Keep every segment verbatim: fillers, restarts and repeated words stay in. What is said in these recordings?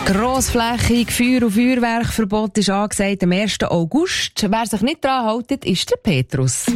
Grossflächig Feuer- und Feuerwerkverbot ist angesagt am ersten August. Wer sich nicht daran hält, ist der Petrus.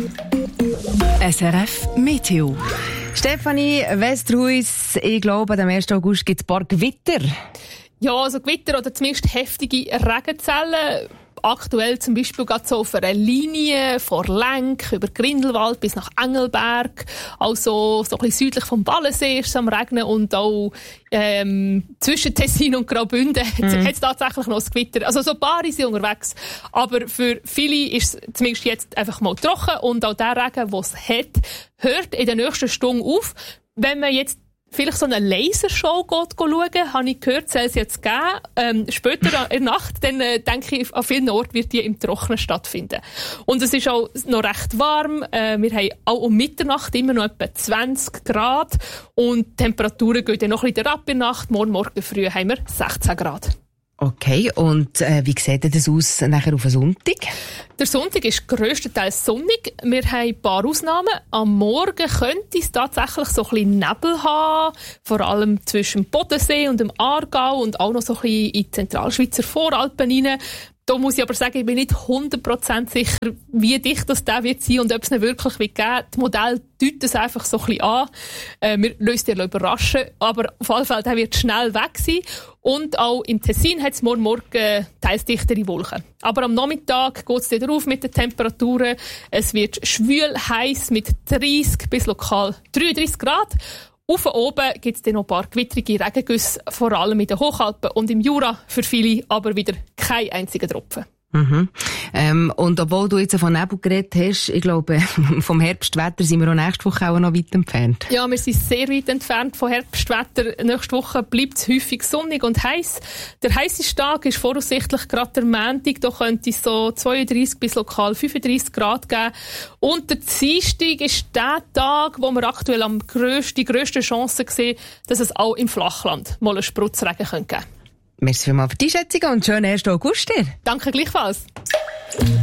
S R F Meteo. Stefanie Westerhuis, ich glaube, am ersten August gibt es ein paar Gewitter. Ja, also Gewitter oder zumindest heftige Regenzellen. Aktuell zum Beispiel gerade so auf einer Linie von Lenk über Grindelwald bis nach Engelberg. Also so ein bisschen südlich vom Ballensee ist es am Regnen und auch ähm, zwischen Tessin und Graubünden mhm. hat es tatsächlich noch ein Gewitter. Also so ein paar sind unterwegs. Aber für viele ist es zumindest jetzt einfach mal trocken und auch der Regen, den es hat, hört in der nächsten Stunde auf. Wenn man jetzt vielleicht so eine Lasershow geht, schauen, habe ich gehört, soll es jetzt geben. Ähm, später in der Nacht, dann äh, denke ich, an vielen Orten wird die im Trockenen stattfinden. Und es ist auch noch recht warm. Äh, wir haben auch um Mitternacht immer noch etwa zwanzig Grad. Und die Temperaturen gehen dann noch ein bisschen ab in der Nacht. Morgen, morgen früh haben wir sechzehn Grad. Okay, und äh, wie sieht das aus nachher auf den Sonntag? Der Sonntag ist grösstenteils sonnig. Wir haben ein paar Ausnahmen. Am Morgen könnte es tatsächlich so ein bisschen Nebel haben, vor allem zwischen dem Bodensee und dem Aargau und auch noch so ein bisschen in die Zentralschweizer Voralpen rein. Da muss ich aber sagen, ich bin nicht hundert Prozent sicher, wie dicht das der wird sein und ob es ihn wirklich wird geben. Das Modell deutet es einfach so ein bisschen an. Äh, wir lassen uns überraschen, aber auf jeden Fall, der wird schnell weg sein. Und auch im Tessin hat es morgen Morgen teils dichtere Wolken. Aber am Nachmittag geht es wieder auf mit den Temperaturen. Es wird schwül heiß mit dreißig bis lokal dreiunddreißig Grad. Auf oben gibt es dann noch ein paar gewittrige Regengüsse, vor allem in den Hochalpen und im Jura. Für viele aber wieder kein einziger Tropfen. Mhm. Ähm, und obwohl du jetzt von Nebel geredet hast, ich glaube, vom Herbstwetter sind wir auch nächste Woche auch noch weit entfernt. Ja, wir sind sehr weit entfernt vom Herbstwetter. Nächste Woche bleibt es häufig sonnig und heiß. Der heißeste Tag ist voraussichtlich gerade der Montag. Da könnte es so zweiunddreißig bis lokal fünfunddreißig Grad geben. Und der Dienstag ist der Tag, wo wir aktuell am grössten, die grösste Chance sehen, dass es auch im Flachland mal einen Spritzregen geben könnte. Merci vielmals für die Schätzung und schönen ersten August dir. Danke gleichfalls.